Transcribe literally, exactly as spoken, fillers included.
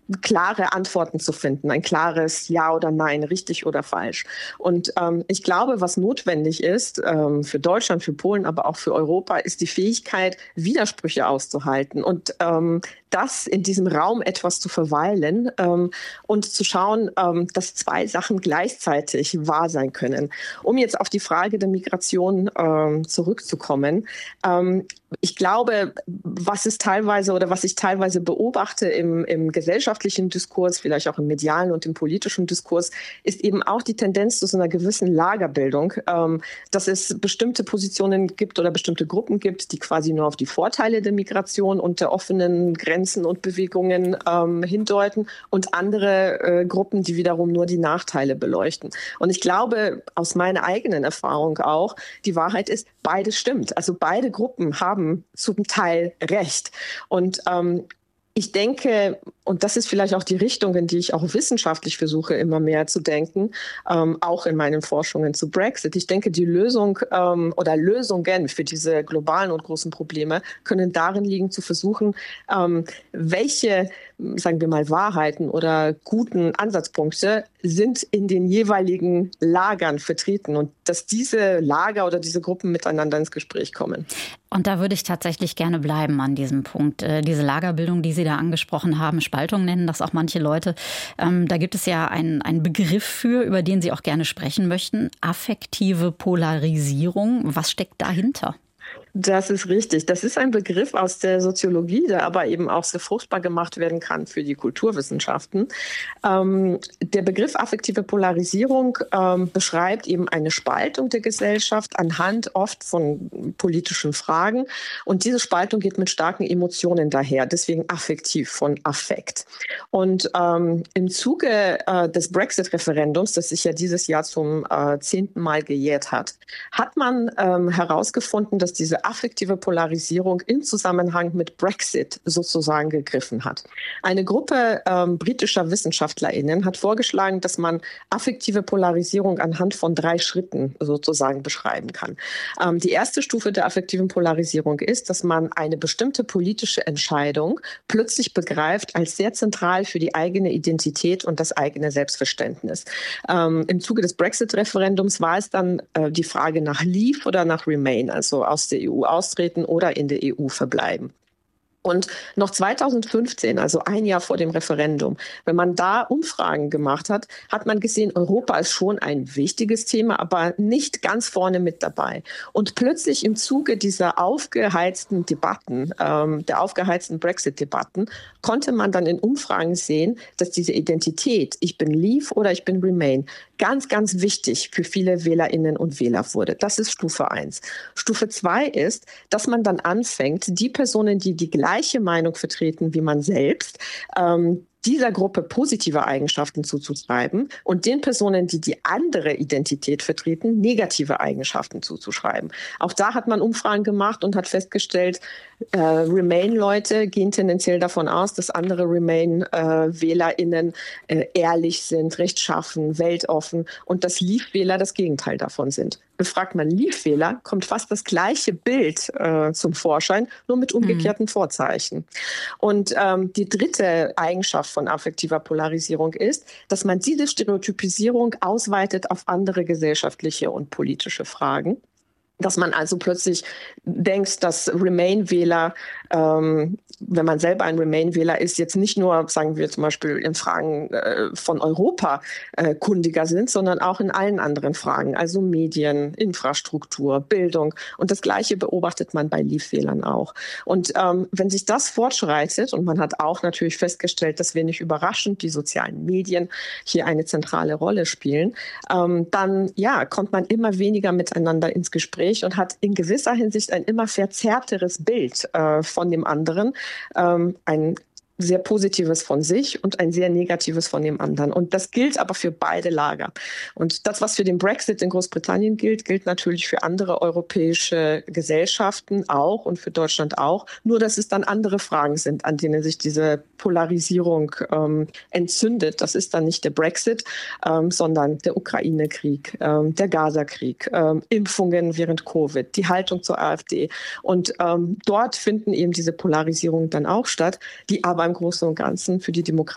klare Antworten zu finden, ein klares Ja oder Nein, richtig oder falsch. Und ähm, ich glaube, was notwendig ist ähm, für Deutschland, für Polen, aber auch für Europa, ist die Fähigkeit, Widersprüche auszuhalten und ähm, das in diesem Raum etwas zu verweilen ähm, und zu schauen, ähm, dass zwei Sachen gleichzeitig wahr sein können. Um jetzt auf die Frage der Migration ähm, zurückzukommen, ähm, ich glaube, was es teilweise oder was ich teilweise beobachte im, im gesellschaftlichen Diskurs, vielleicht auch im medialen und im politischen Diskurs, ist eben auch die Tendenz zu so einer gewissen Lagerbildung, ähm, dass es bestimmte Positionen gibt oder bestimmte Gruppen gibt, die quasi nur auf die Vorteile der Migration und der offenen Grenzen und Bewegungen ähm, hindeuten und andere äh, Gruppen, die wiederum nur die Nachteile beleuchten. Und ich glaube, aus meiner eigenen Erfahrung auch, die Wahrheit ist, beides stimmt. Also beide Gruppen haben zum Teil recht. Und ähm, ich denke, und das ist vielleicht auch die Richtung, in die ich auch wissenschaftlich versuche, immer mehr zu denken, ähm, auch in meinen Forschungen zu Brexit. Ich denke, die Lösung ähm, oder Lösungen für diese globalen und großen Probleme können darin liegen, zu versuchen, ähm, welche, sagen wir mal, Wahrheiten oder guten Ansatzpunkte sind in den jeweiligen Lagern vertreten und dass diese Lager oder diese Gruppen miteinander ins Gespräch kommen. Und da würde ich tatsächlich gerne bleiben an diesem Punkt. Äh, diese Lagerbildung, die Sie da angesprochen haben, Spaltung nennen das auch manche Leute. Ähm, da gibt es ja einen, einen Begriff für, über den Sie auch gerne sprechen möchten. Affektive Polarisierung. Was steckt dahinter? Das ist richtig. Das ist ein Begriff aus der Soziologie, der aber eben auch sehr fruchtbar gemacht werden kann für die Kulturwissenschaften. Ähm, der Begriff affektive Polarisierung ähm, beschreibt eben eine Spaltung der Gesellschaft anhand oft von politischen Fragen. Und diese Spaltung geht mit starken Emotionen daher, deswegen affektiv von Affekt. Und ähm, im Zuge äh, des Brexit-Referendums, das sich ja dieses Jahr zum äh, zehnten Mal gejährt hat, hat man ähm, herausgefunden, dass diese affektive Polarisierung im Zusammenhang mit Brexit sozusagen gegriffen hat. Eine Gruppe ähm, britischer WissenschaftlerInnen hat vorgeschlagen, dass man affektive Polarisierung anhand von drei Schritten sozusagen beschreiben kann. Ähm, die erste Stufe der affektiven Polarisierung ist, dass man eine bestimmte politische Entscheidung plötzlich begreift als sehr zentral für die eigene Identität und das eigene Selbstverständnis. Ähm, im Zuge des Brexit-Referendums war es dann äh, die Frage nach Leave oder nach Remain, also aus der E U austreten oder in der E U verbleiben. Und noch zweitausendfünfzehn, also ein Jahr vor dem Referendum, wenn man da Umfragen gemacht hat, hat man gesehen, Europa ist schon ein wichtiges Thema, aber nicht ganz vorne mit dabei. Und plötzlich im Zuge dieser aufgeheizten Debatten, ähm, der aufgeheizten Brexit-Debatten, konnte man dann in Umfragen sehen, dass diese Identität, ich bin Leave oder ich bin Remain, ganz, ganz wichtig für viele WählerInnen und Wähler wurde. Das ist Stufe eins. Stufe zwei ist, dass man dann anfängt, die Personen, die die gleiche Meinung vertreten wie man selbst, ähm, dieser Gruppe positive Eigenschaften zuzuschreiben und den Personen, die die andere Identität vertreten, negative Eigenschaften zuzuschreiben. Auch da hat man Umfragen gemacht und hat festgestellt, äh, Remain-Leute gehen tendenziell davon aus, dass andere Remain-WählerInnen äh, ehrlich sind, rechtschaffen, weltoffen und dass Leave-Wähler das Gegenteil davon sind. Befragt man Leave-Wähler, kommt fast das gleiche Bild äh, zum Vorschein, nur mit umgekehrten mhm. Vorzeichen. Und ähm, die dritte Eigenschaft von affektiver Polarisierung ist, dass man diese Stereotypisierung ausweitet auf andere gesellschaftliche und politische Fragen. Dass man also plötzlich denkt, dass Remain-Wähler, ähm, wenn man selber ein Remain-Wähler ist, jetzt nicht nur, sagen wir zum Beispiel in Fragen äh, von Europa äh, kundiger sind, sondern auch in allen anderen Fragen, also Medien, Infrastruktur, Bildung. Und das Gleiche beobachtet man bei Leave-Wählern auch. Und ähm, wenn sich das fortschreitet, und man hat auch natürlich festgestellt, dass wenig überraschend die sozialen Medien hier eine zentrale Rolle spielen, ähm, dann ja, kommt man immer weniger miteinander ins Gespräch und hat in gewisser Hinsicht ein immer verzerrteres Bild äh, von dem anderen, ähm, ein sehr Positives von sich und ein sehr Negatives von dem anderen. Und das gilt aber für beide Lager. Und das, was für den Brexit in Großbritannien gilt, gilt natürlich für andere europäische Gesellschaften auch und für Deutschland auch. Nur, dass es dann andere Fragen sind, an denen sich diese Polarisierung ähm, entzündet. Das ist dann nicht der Brexit, ähm, sondern der Ukraine-Krieg, ähm, der Gaza-Krieg, ähm, Impfungen während Covid, die Haltung zur AfD. Und ähm, dort finden eben diese Polarisierungen dann auch statt, die aber im Großen und Ganzen für die Demokratie